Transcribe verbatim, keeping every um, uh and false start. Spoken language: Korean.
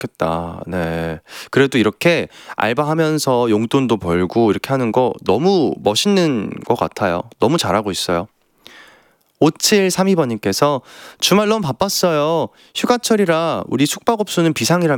좋겠다. 네. 그래도 이렇게 알바하면서 용돈도 벌고 이렇게 하는 거 너무 멋있는 것 같아요. 너무 잘하고 있어요. 오칠삼이 번님께서 주말 너무 바빴어요. 휴가철이라 우리 숙박업소는 비상이라면서